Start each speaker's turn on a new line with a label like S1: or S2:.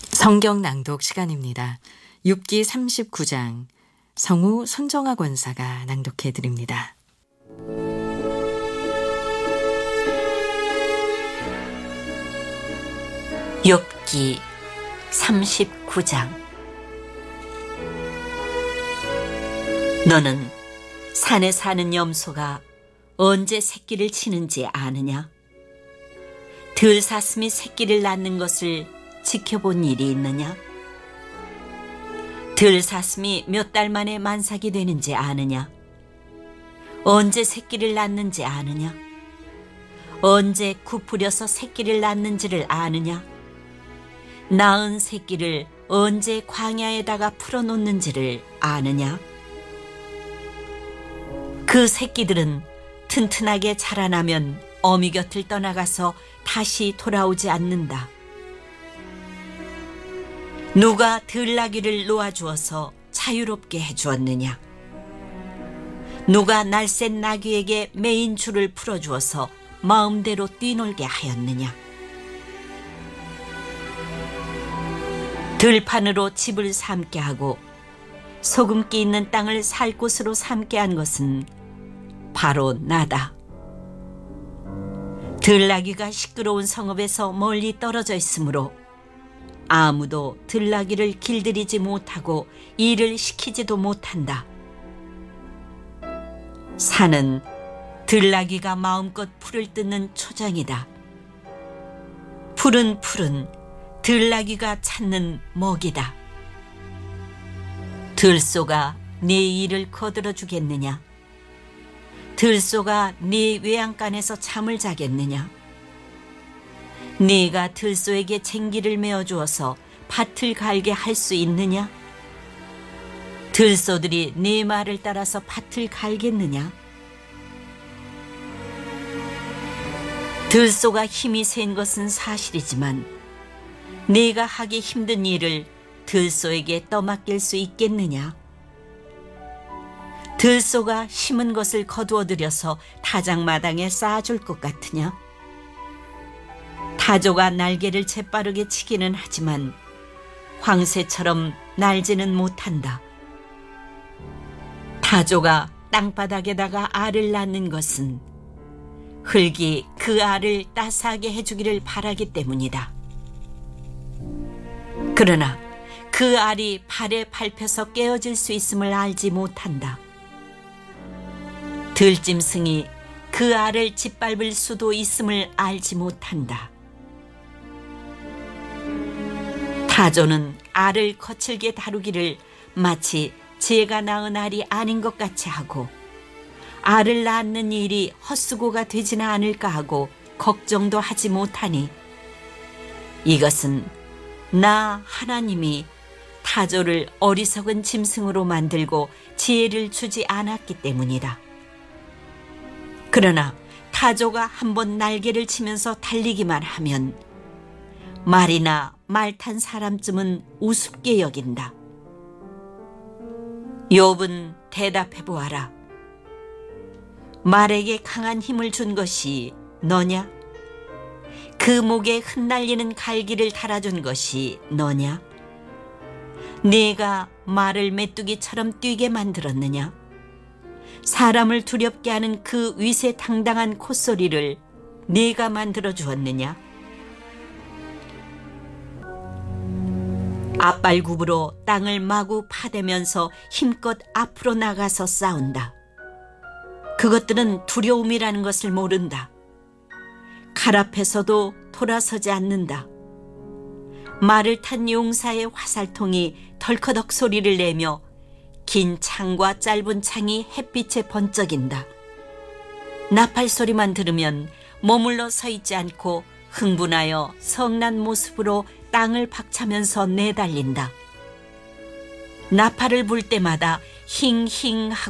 S1: 성경 낭독 시간입니다. 욥기 39장 성우 손정아 권사가 낭독해 드립니다.
S2: 욥기 39장. 너는 산에 사는 염소가 언제 새끼를 치는지 아느냐? 들사슴이 새끼를 낳는 것을 지켜본 일이 있느냐? 들사슴이 몇 달 만에 만삭이 되는지 아느냐? 언제 새끼를 낳는지 아느냐? 언제 굽부려서 새끼를 낳는지를 아느냐? 낳은 새끼를 언제 광야에다가 풀어놓는지를 아느냐? 그 새끼들은 튼튼하게 자라나면 어미 곁을 떠나가서 다시 돌아오지 않는다. 누가 들나귀를 놓아주어서 자유롭게 해주었느냐? 누가 날쌘 나귀에게 매인 줄을 풀어주어서 마음대로 뛰놀게 하였느냐? 들판으로 집을 삼게 하고 소금기 있는 땅을 살 곳으로 삼게 한 것은 바로 나다. 들나귀가 시끄러운 성읍에서 멀리 떨어져 있으므로 아무도 들나귀를 길들이지 못하고 일을 시키지도 못한다. 산은 들나귀가 마음껏 풀을 뜯는 초장이다. 푸른 풀은 들나귀가 찾는 먹이다. 들소가 네 일을 거들어 주겠느냐? 들소가 네 외양간에서 잠을 자겠느냐? 네가 들소에게 쟁기를 메어 주어서 밭을 갈게 할 수 있느냐? 들소들이 네 말을 따라서 밭을 갈겠느냐? 들소가 힘이 센 것은 사실이지만 네가 하기 힘든 일을 들소에게 떠맡길 수 있겠느냐? 들소가 심은 것을 거두어들여서 타작마당에 쌓아줄 것 같으냐? 타조가 날개를 재빠르게 치기는 하지만 황새처럼 날지는 못한다. 타조가 땅바닥에다가 알을 낳는 것은 흙이 그 알을 따스하게 해주기를 바라기 때문이다. 그러나 그 알이 발에 밟혀서 깨어질 수 있음을 알지 못한다. 들짐승이 그 알을 짓밟을 수도 있음을 알지 못한다. 타조는 알을 거칠게 다루기를 마치 제가 낳은 알이 아닌 것 같이 하고 알을 낳는 일이 헛수고가 되지는 않을까 하고 걱정도 하지 못하니 이것은 나 하나님이 타조를 어리석은 짐승으로 만들고 지혜를 주지 않았기 때문이다. 그러나 타조가 한번 날개를 치면서 달리기만 하면 말이나 말 탄 사람쯤은 우습게 여긴다. 욥은 대답해 보아라. 말에게 강한 힘을 준 것이 너냐? 그 목에 흩날리는 갈기를 달아준 것이 너냐? 네가 말을 메뚜기처럼 뛰게 만들었느냐? 사람을 두렵게 하는 그 위세당당한 콧소리를 네가 만들어 주었느냐? 앞발굽으로 땅을 마구 파대면서 힘껏 앞으로 나가서 싸운다. 그것들은 두려움이라는 것을 모른다. 칼 앞에서도 돌아서지 않는다. 말을 탄 용사의 화살통이 덜커덕 소리를 내며 긴 창과 짧은 창이 햇빛에 번쩍인다. 나팔 소리만 들으면 머물러 서 있지 않고 흥분하여 성난 모습으로 땅을 박차면서 내달린다. 나팔을 불 때마다 힝힝 하고